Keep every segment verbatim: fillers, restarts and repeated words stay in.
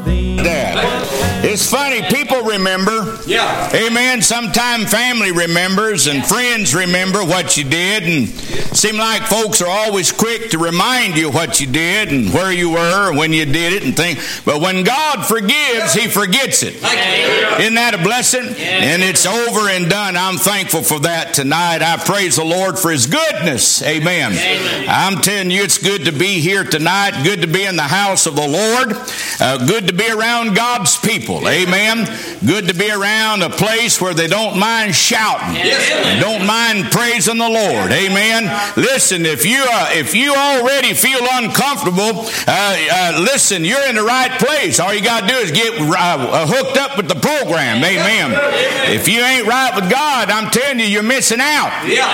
It's funny, people remember. Yeah. Amen. Sometime family remembers and friends remember what you did, and seem like folks are always quick to remind you what you did and where you were when you did it and things. But when God forgives, He forgets it. Isn't that a blessing? And it's over and done. I'm thankful for that tonight. I praise the Lord for His goodness. Amen. I'm telling you, it's good to be here tonight. Good to be in the house of the Lord. Uh, good to be around God's people. Amen. Good to be around a place where they don't mind shouting, yes, don't mind praising the Lord. Amen. Listen, if you uh, if you already feel uncomfortable, uh, uh, listen, you're in the right place. All you got to do is get uh, hooked up with the program. Amen. If you ain't right with God, I'm telling you, you're missing out.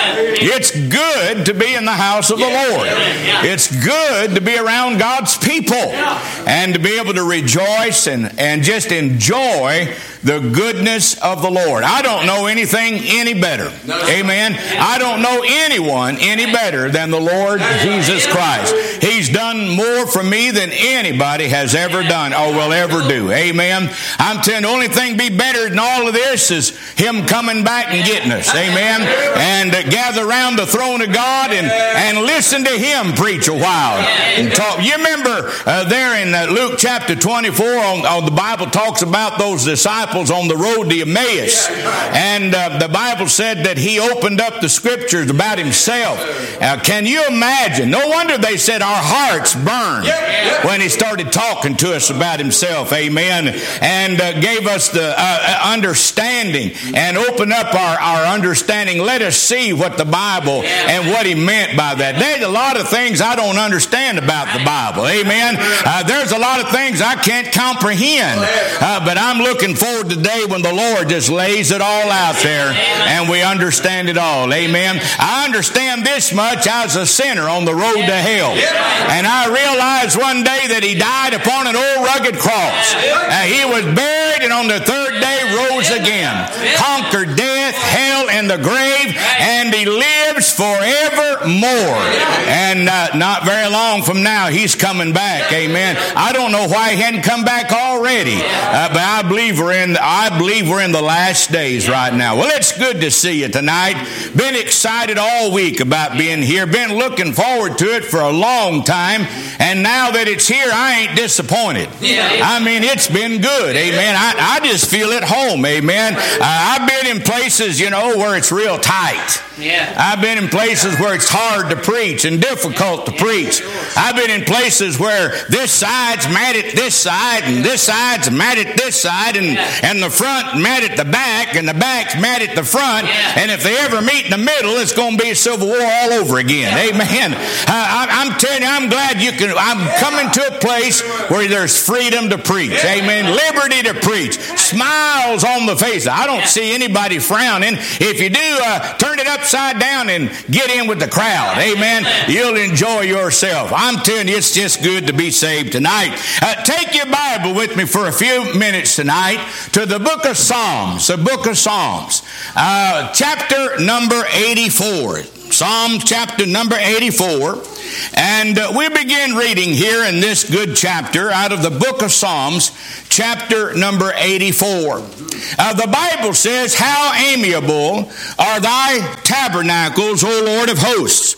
It's good to be in the house of the Lord. It's good to be around God's people and to be able to rejoice and, and just enjoy the goodness of the Lord. I don't know anything any better. Amen. I don't know anyone any better than the Lord Jesus Christ. He's done more for me than anybody has ever done or will ever do. Amen. I'm telling you, the only thing be better than all of this is Him coming back and getting us. Amen. And uh, gather around the throne of God and, and listen to Him preach a while and talk. You remember uh, there in uh, Luke chapter twenty-four, on, on the Bible talks about those disciples on the road to Emmaus, and uh, the Bible said that He opened up the scriptures about Himself. Uh, can you imagine? No wonder they said our hearts burned when He started talking to us about Himself. Amen. And uh, gave us the uh, understanding and opened up our, our understanding. Let us see what the Bible and what He meant by that. There's a lot of things I don't understand about the Bible. Amen. Uh, there's a lot of things I can't comprehend, uh, but I'm looking forward to the day when the Lord just lays it all out there and we understand it all. Amen. I understand this much as a sinner on the road to hell, and I realized one day that He died upon an old rugged cross. Uh, he was buried, and on the third day rose again, conquered death, hell, and the grave, and He lives forevermore. And uh, not very long from now, He's coming back. Amen. I don't know why He hadn't come back already, uh, but I believe we're in. I believe we're in the last days right now. Well, it's good to see you tonight. Been excited all week about being here. Been looking forward to it for a long time, and now that it's here, I ain't disappointed. I mean, it's been good. Amen. I, I just feel at home. Amen. Uh, I've been in places, you know, where it's real tight. Yeah. I've been in places where it's hard to preach and difficult to preach. I've been in places where this side's mad at this side and this side's mad at this side, and, and the front mad at the back and the back's mad at the front. And if they ever meet in the middle, it's going to be a civil war all over again. Amen. Uh, I, I'm telling you, I'm glad you can. I'm coming to a place where there's freedom to preach. Amen. Liberty to preach. Smiles on the face. I don't see anybody frowning. If you do, uh, turn it upside down and get in with the crowd. Amen. You'll enjoy yourself. I'm telling you, it's just good to be saved tonight. Uh, take your Bible with me for a few minutes tonight to the book of Psalms. The book of Psalms. Uh, chapter number eighty-four. Psalm chapter number eighty-four. And uh, we begin reading here in this good chapter out of the book of Psalms, chapter number eighty-four. Uh, the Bible says, "How amiable are thy tabernacles, O Lord of hosts!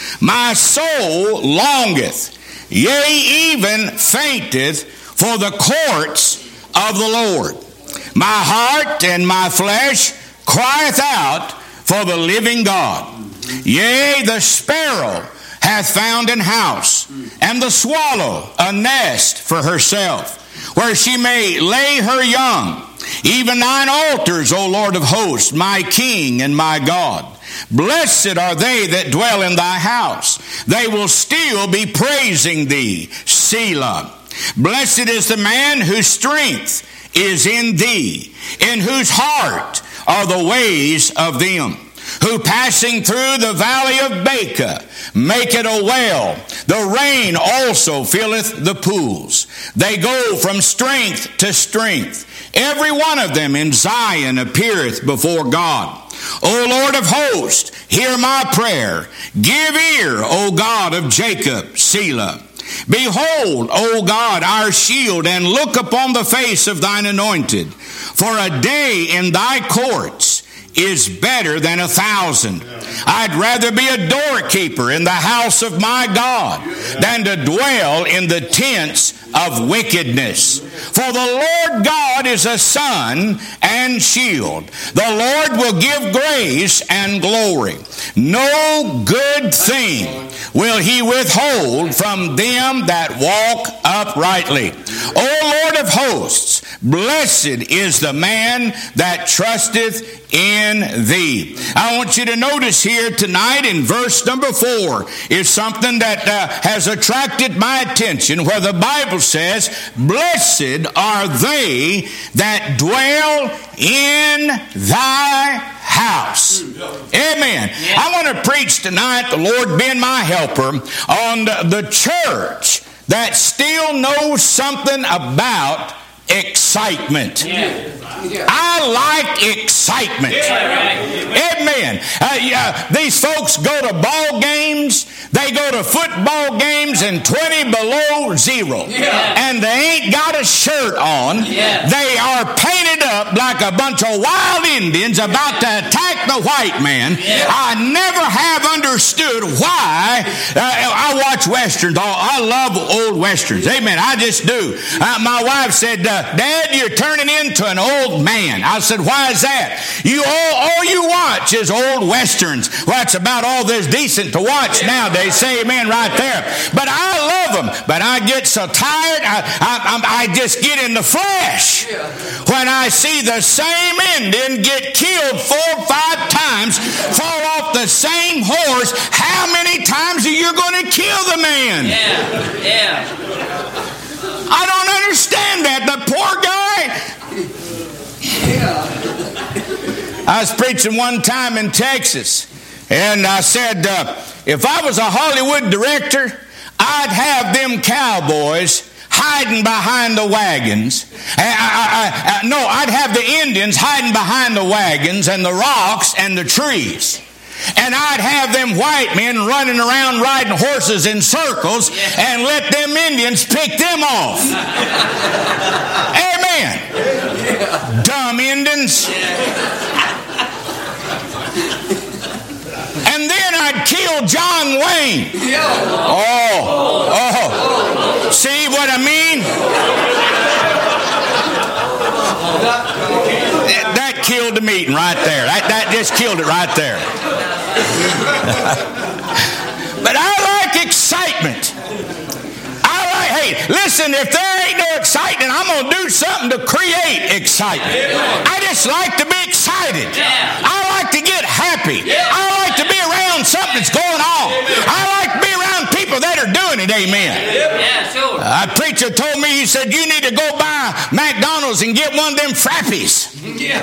My soul longeth, yea, even fainteth for the courts of the Lord. My heart and my flesh crieth out for the living God. Yea, the sparrow hath found an house, and the swallow a nest for herself, where she may lay her young. Even thine altars, O Lord of hosts, my King and my God. Blessed are they that dwell in thy house. They will still be praising thee. Selah. Blessed is the man whose strength is in thee, in whose heart are the ways of them, who passing through the valley of Baca make it a well. The rain also filleth the pools. They go from strength to strength. Every one of them in Zion appeareth before God. O Lord of hosts, hear my prayer. Give ear, O God of Jacob. Selah. Behold, O God, our shield, and look upon the face of thine anointed. For a day in thy courts is better than a thousand. I'd rather be a doorkeeper in the house of my God than to dwell in the tents of wickedness. For the Lord God is a sun and shield. The Lord will give grace and glory. No good thing will he withhold from them that walk uprightly. O Lord of hosts, blessed is the man that trusteth in thee. I want you to notice here tonight in verse number four is something that uh, has attracted my attention, where the Bible says, blessed are they that dwell in thy house. Amen. I want to preach tonight, the Lord being my helper, on the church that still knows something about excitement. Yeah. Yeah. I like excitement. Yeah. Amen. Uh, yeah, these folks go to ball games, they go to football games and twenty below zero. Yeah. And they ain't got a shirt on. Yeah. They are painted up like a bunch of wild Indians about to attack the white man. Yeah. I never have understood why. Uh, I watch westerns. I love old westerns. Amen. I just do. Uh, my wife said, uh, Dad, you're turning into an old man. I said, why is that? You all, all you watch is old westerns. Well, that's about all that's decent to watch nowadays. Say amen right there. But I love them. But I get so tired, I, I, I just get in the flesh when I see the same Indian get killed four or five times, fall off the same horse. How many times are you going to kill the man? Yeah, yeah. I don't understand that. The poor guy. Yeah. I was preaching one time in Texas, and I said, uh, if I was a Hollywood director, I'd have them cowboys hiding behind the wagons. I, I, I, no, I'd have the Indians hiding behind the wagons and the rocks and the trees. And I'd have them white men running around riding horses in circles and let them Indians pick them off. Amen. Dumb Indians. And then I'd kill John Wayne. Oh, oh. See what I mean? That killed the meeting right there. That, that just killed it right there. But I like excitement. I like, hey, listen, if there ain't no excitement, I'm going to do something to create excitement. I just like to be excited. I like to get happy. I like to be around something that's going on. I like to be around people that are doing it. Amen. Yeah, sure. A preacher told me, he said, you need to go by McDonald's and get one of them Frappies. Yeah.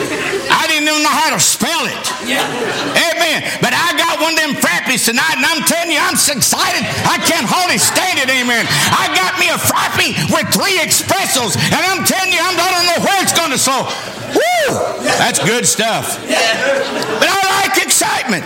I didn't even know how to spell it. Yeah. Amen. But I got one of them Frappies tonight, and I'm telling you, I'm so excited, I can't hardly stand it. Amen. I got me a Frappie with three espressos, and I'm telling you, I don't know where it's going to slow. Woo! That's good stuff. But I like excitement.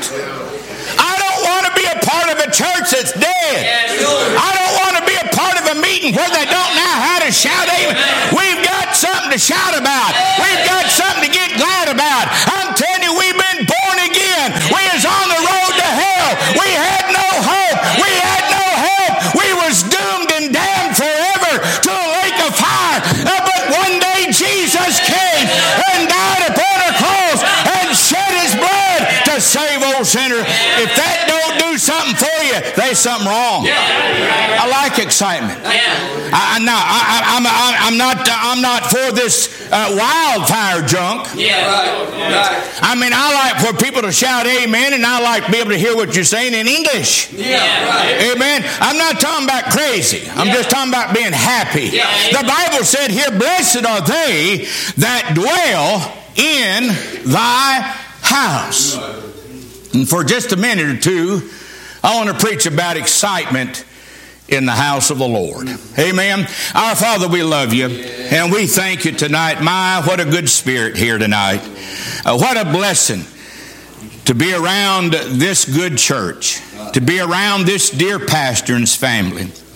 I don't want to be a part of a church that's dead. I don't want to be a part of a meeting where they don't know how to shout amen. We've got something to shout about. We've got something to get glad about. I'm telling you, we've been born again. We was on the road to hell. We had no hope. We had no help. We was doomed and damned forever to a lake of fire. But one day Jesus came and died upon a cross and shed his blood to save old sinner. If that don't do something for you, there's something wrong. I like excitement. I, I, no, I, I'm, I'm not. I'm not for this uh, wildfire junk. Yeah, right. I mean, I like for people to shout amen, and I like to be able to hear what you're saying in English. Yeah, right. Amen. I'm not talking about crazy. I'm yeah. just talking about being happy. Yeah. The Bible said here, blessed are they that dwell in thy house. And for just a minute or two, I want to preach about excitement in the house of the Lord. Amen. Our Father, we love you, and we thank you tonight. My, what a good spirit here tonight. Uh, what a blessing to be around this good church, to be around this dear pastor and his family.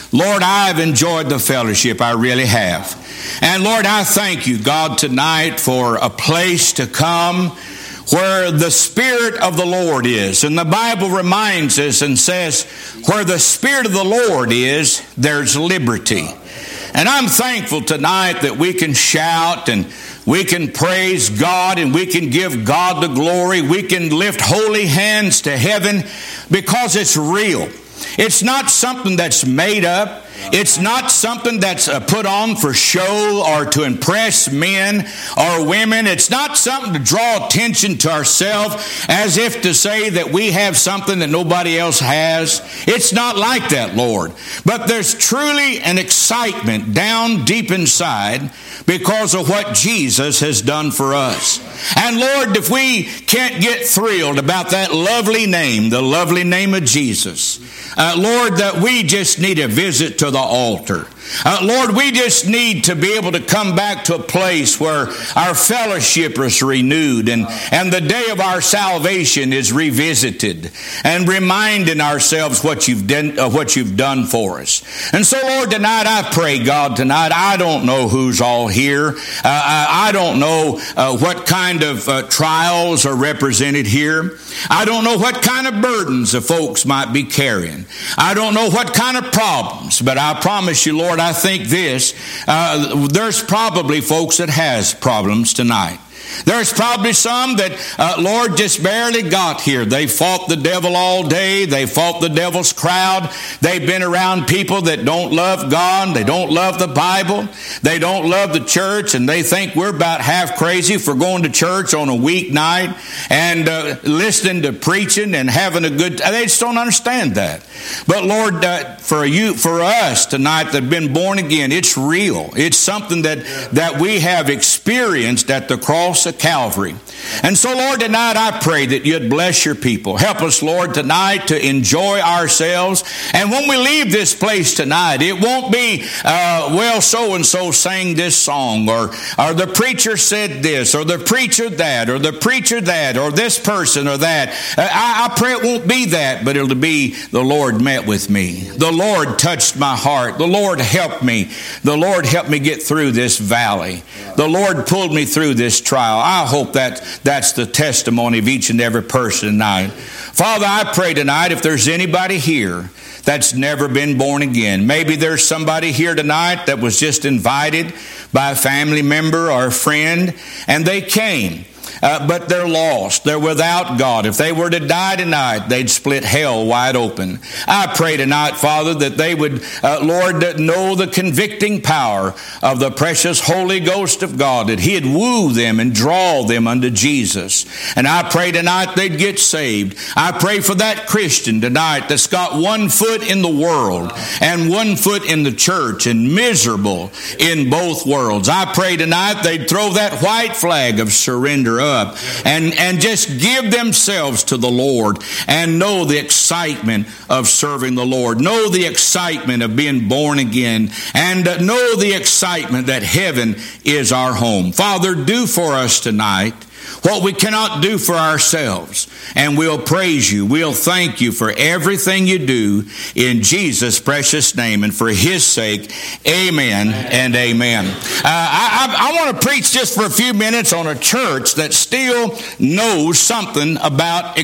Lord, I've enjoyed the fellowship. I really have. And Lord, I thank you, God, tonight for a place to come where the Spirit of the Lord is. And the Bible reminds us and says, where the Spirit of the Lord is, there's liberty. And I'm thankful tonight that we can shout and we can praise God and we can give God the glory. We can lift holy hands to heaven because it's real. It's not something that's made up. It's not something that's put on for show or to impress men or women. It's not something to draw attention to ourselves as if to say that we have something that nobody else has. It's not like that, Lord. But there's truly an excitement down deep inside because of what Jesus has done for us. And Lord, if we can't get thrilled about that lovely name, the lovely name of Jesus, uh, Lord, that we just need a visit to the altar. Uh, Lord, we just need to be able to come back to a place where our fellowship is renewed and, and the day of our salvation is revisited and reminding ourselves what you've done, uh, what you've done for us. And so, Lord, tonight I pray, God, tonight, I don't know who's all here. Uh, I, I don't know uh, what kind of uh, trials are represented here. I don't know what kind of burdens the folks might be carrying. I don't know what kind of problems, but I promise you, Lord, I think this, uh, there's probably folks that has problems tonight. There's probably some that, uh, Lord, just barely got here. They fought the devil all day. They fought the devil's crowd. They've been around people that don't love God. They don't love the Bible. They don't love the church, and they think we're about half crazy for going to church on a weeknight and uh, listening to preaching and having a good time. They just don't understand that. But Lord, uh, for you, for us tonight that have been born again, it's real. It's something that, that we have experienced at the cross of Calvary. And so, Lord, tonight I pray that you'd bless your people. Help us, Lord, tonight to enjoy ourselves. And when we leave this place tonight, it won't be, uh, well, so-and-so sang this song, or, or the preacher said this, or the preacher that, or the preacher that, or this person or that. I, I pray it won't be that, but it'll be the Lord met with me. The Lord touched my heart. The Lord helped me. The Lord helped me get through this valley. The Lord pulled me through this trial. I hope that that's the testimony of each and every person tonight. Father, I pray tonight if there's anybody here that's never been born again. Maybe there's somebody here tonight that was just invited by a family member or a friend, and they came. Uh, but they're lost. They're without God. If they were to die tonight, they'd split hell wide open. I pray tonight, Father, that they would, uh, Lord, know the convicting power of the precious Holy Ghost of God, that He'd woo them and draw them unto Jesus. And I pray tonight they'd get saved. I pray for that Christian tonight that's got one foot in the world and one foot in the church and miserable in both worlds. I pray tonight they'd throw that white flag of surrender up and, and just give themselves to the Lord and know the excitement of serving the Lord. Know the excitement of being born again, and know the excitement that heaven is our home. Father, do for us tonight what we cannot do for ourselves. And we'll praise you. We'll thank you for everything you do in Jesus' precious name. And for His sake, amen and amen. Uh, I, I, I want to preach just for a few minutes on a church that still knows something about